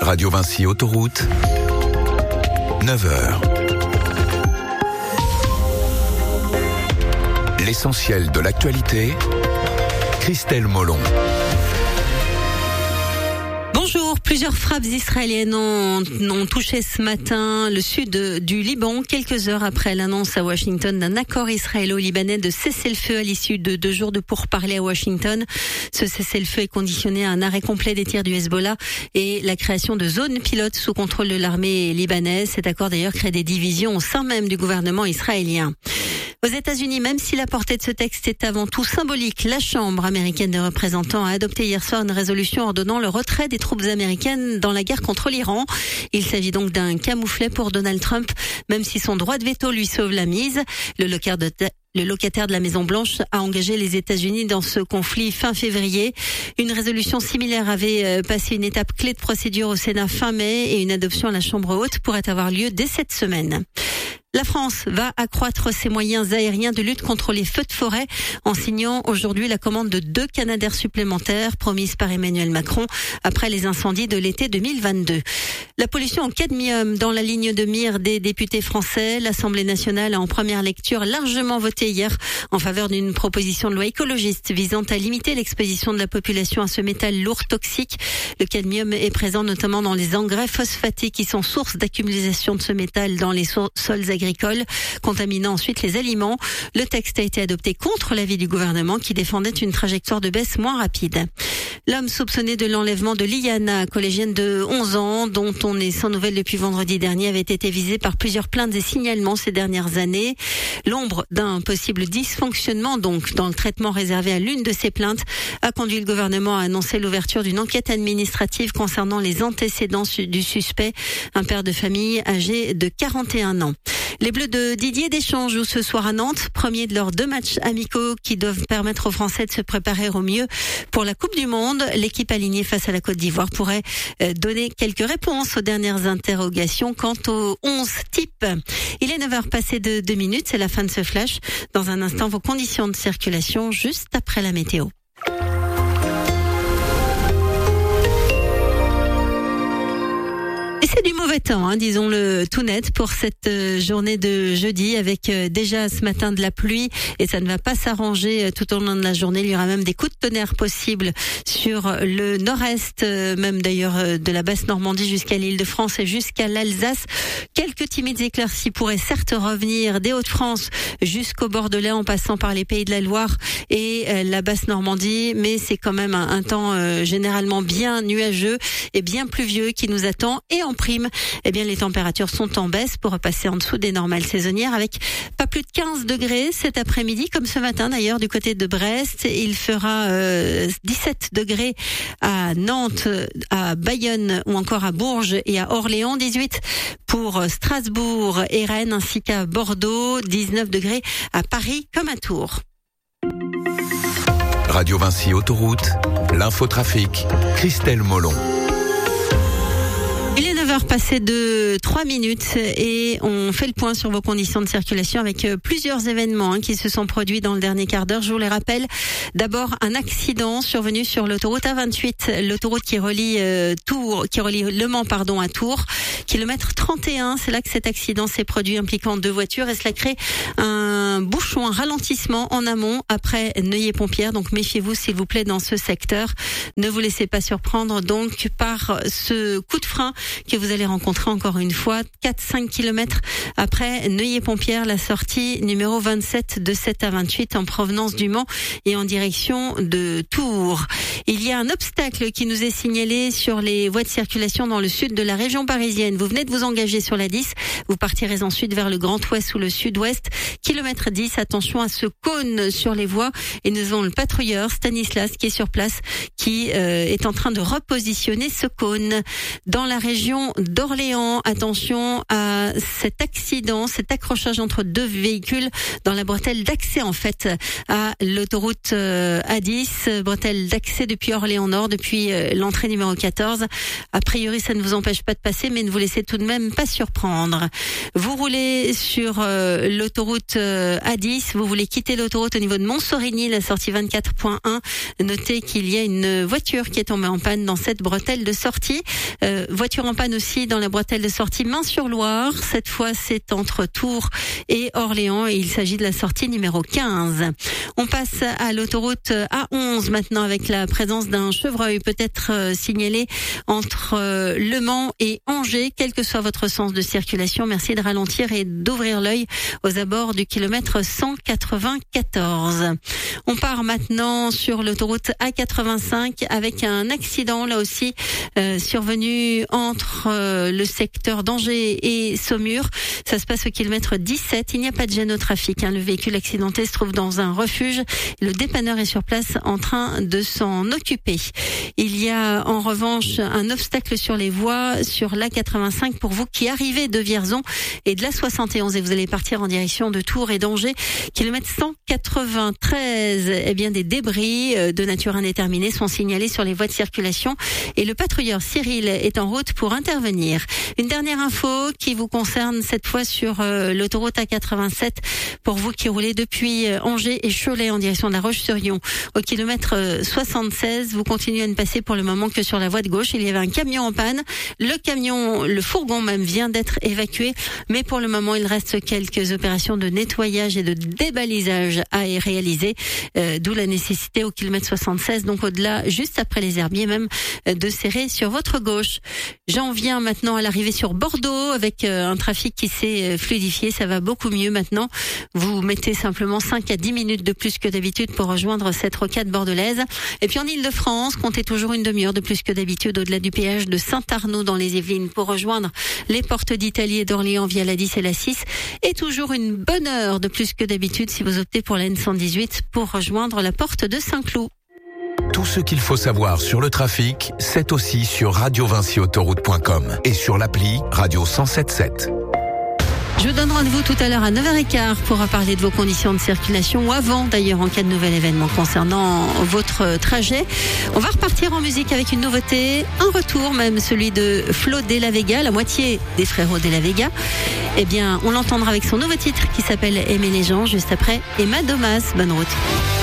Radio Vinci Autoroute, 9h. L'essentiel de l'actualité, Christelle Molon. Bonjour, plusieurs frappes israéliennes ont touché ce matin le sud du Liban, quelques heures après l'annonce à Washington d'un accord israélo-libanais de cessez-le-feu à l'issue de 2 jours de pourparlers à Washington. Ce cessez-le-feu est conditionné à un arrêt complet des tirs du Hezbollah et la création de zones pilotes sous contrôle de l'armée libanaise. Cet accord d'ailleurs crée des divisions au sein même du gouvernement israélien. Aux États-Unis, même si la portée de ce texte est avant tout symbolique, la Chambre américaine des représentants a adopté hier soir une résolution ordonnant le retrait des troupes américaines dans la guerre contre l'Iran. Il s'agit donc d'un camouflet pour Donald Trump, même si son droit de veto lui sauve la mise. Le locataire de la Maison-Blanche a engagé les États-Unis dans ce conflit fin février. Une résolution similaire avait passé une étape clé de procédure au Sénat fin mai et une adoption à la Chambre haute pourrait avoir lieu dès cette semaine. La France va accroître ses moyens aériens de lutte contre les feux de forêt en signant aujourd'hui la commande de 2 Canadair supplémentaires promises par Emmanuel Macron après les incendies de l'été 2022. La pollution en cadmium dans la ligne de mire des députés français. L'Assemblée nationale a en première lecture largement voté hier en faveur d'une proposition de loi écologiste visant à limiter l'exposition de la population à ce métal lourd toxique. Le cadmium est présent notamment dans les engrais phosphatés qui sont source d'accumulation de ce métal dans les sols agricoles, contaminant ensuite les aliments. Le texte a été adopté contre l'avis du gouvernement qui défendait une trajectoire de baisse moins rapide. L'homme soupçonné de l'enlèvement de Liana, collégienne de 11 ans, dont on est sans nouvelles depuis vendredi dernier, avait été visé par plusieurs plaintes et signalements ces dernières années. L'ombre d'un possible dysfonctionnement donc dans le traitement réservé à l'une de ces plaintes a conduit le gouvernement à annoncer l'ouverture d'une enquête administrative concernant les antécédents du suspect, un père de famille âgé de 41 ans. Les Bleus de Didier Deschamps jouent ce soir à Nantes, premier de leurs 2 matchs amicaux qui doivent permettre aux Français de se préparer au mieux pour la Coupe du Monde. L'équipe alignée face à la Côte d'Ivoire pourrait donner quelques réponses aux dernières interrogations quant aux 11 types. Il est 9h passé de 2 minutes, c'est la fin de ce flash. Dans un instant, vos conditions de circulation juste après la météo. C'est du mauvais temps, disons-le tout net pour cette journée de jeudi avec déjà ce matin de la pluie et ça ne va pas s'arranger tout au long de la journée. Il y aura même des coups de tonnerre possibles sur le nord-est, même d'ailleurs de la basse Normandie jusqu'à l'Île-de-France et jusqu'à l'Alsace. Quelques timides éclaircies pourraient certes revenir des Hauts-de-France jusqu'au Bordelais en passant par les Pays de la Loire et la basse Normandie, mais c'est quand même un temps généralement bien nuageux et bien pluvieux qui nous attend et en prime, les températures sont en baisse pour repasser en dessous des normales saisonnières avec pas plus de 15 degrés cet après-midi, comme ce matin d'ailleurs du côté de Brest. Il fera 17 degrés à Nantes, à Bayonne ou encore à Bourges et à Orléans, 18 pour Strasbourg et Rennes ainsi qu'à Bordeaux, 19 degrés à Paris comme à Tours. Radio Vinci Autoroute, l'infotrafic, Christelle Molon. Il est 9h passé de 3 minutes et on fait le point sur vos conditions de circulation avec plusieurs événements qui se sont produits dans le dernier quart d'heure. Je vous les rappelle. D'abord, un accident survenu sur l'autoroute A28, l'autoroute qui relie Le Mans à Tours, kilomètre 31. C'est là que cet accident s'est produit impliquant 2 voitures et cela crée un bouchon, un ralentissement en amont après Neuilly-Pompières. Donc méfiez-vous s'il vous plaît dans ce secteur. Ne vous laissez pas surprendre donc par ce coup de frein que vous allez rencontrer encore une fois 4-5 km après Neuilly-Pompières, la sortie numéro 27 de 7 à 28 en provenance du Mans et en direction de Tours. Il y a un obstacle qui nous est signalé sur les voies de circulation dans le sud de la région parisienne. Vous venez de vous engager sur la 10, vous partirez ensuite vers le Grand Ouest ou le Sud-Ouest. Kilomètre 10, attention à ce cône sur les voies et nous avons le patrouilleur Stanislas qui est sur place qui est en train de repositionner ce cône. Dans la région d'Orléans, attention à cet accident, cet accrochage entre 2 véhicules dans la bretelle d'accès en fait à l'autoroute A10, bretelle d'accès depuis Orléans Nord, depuis l'entrée numéro 14. A priori, ça ne vous empêche pas de passer, mais ne vous laissez tout de même pas surprendre. Vous roulez sur l'autoroute A10, vous voulez quitter l'autoroute au niveau de Montsorigny, la sortie 24.1. Notez qu'il y a une voiture qui est tombée en panne dans cette bretelle de sortie. Voiture voiture en panne aussi dans la bretelle de sortie Main-sur-Loire. Cette fois, c'est entre Tours et Orléans et il s'agit de la sortie numéro 15. On passe à l'autoroute A11 maintenant avec la présence d'un chevreuil peut-être signalé entre Le Mans et Angers. Quel que soit votre sens de circulation, merci de ralentir et d'ouvrir l'œil aux abords du kilomètre 194. On part maintenant sur l'autoroute A85 avec un accident là aussi survenu entre le secteur d'Angers et Saumur. Ça se passe au kilomètre 17. Il n'y a pas de gêne au trafic. Le véhicule accidenté se trouve dans un refuge. Le dépanneur est sur place en train de s'en occuper. Il y a en revanche un obstacle sur les voies sur l'A85 pour vous qui arrivez de Vierzon et de l'A71 et vous allez partir en direction de Tours et d'Angers. Kilomètre 193. Eh bien, des débris de nature indéterminée sont signalés sur les voies de circulation et le patrouilleur Cyril est en route pour intervenir. Une dernière info qui vous concerne cette fois sur l'autoroute A87 pour vous qui roulez depuis Angers et Cholet en direction de la Roche-sur-Yon. Au kilomètre 76, vous continuez à ne passer pour le moment que sur la voie de gauche. Il y avait un camion en panne. Le fourgon même vient d'être évacué, mais pour le moment, il reste quelques opérations de nettoyage et de débalisage à réaliser, d'où la nécessité au kilomètre 76, donc au-delà, juste après les herbiers même, de serrer sur votre gauche. J'en viens maintenant à l'arrivée sur Bordeaux avec un trafic qui s'est fluidifié. Ça va beaucoup mieux maintenant. Vous mettez simplement 5 à 10 minutes de plus que d'habitude pour rejoindre cette rocade bordelaise. Et puis en Ile-de-France, comptez toujours une demi-heure de plus que d'habitude au-delà du péage de Saint-Arnaud dans les Yvelines pour rejoindre les portes d'Italie et d'Orléans via la 10 et la 6. Et toujours une bonne heure de plus que d'habitude si vous optez pour la N118 pour rejoindre la porte de Saint-Cloud. Tout ce qu'il faut savoir sur le trafic, c'est aussi sur radiovinciautoroute.com et sur l'appli Radio 107.7. Je vous donne rendez-vous tout à l'heure à 9h15 pour parler de vos conditions de circulation ou avant d'ailleurs en cas de nouvel événement concernant votre trajet. On va repartir en musique avec une nouveauté, un retour même, celui de Flo De La Vega, la moitié des frérots De La Vega. Eh bien, on l'entendra avec son nouveau titre qui s'appelle Aimer les gens juste après Emma Domas. Bonne route.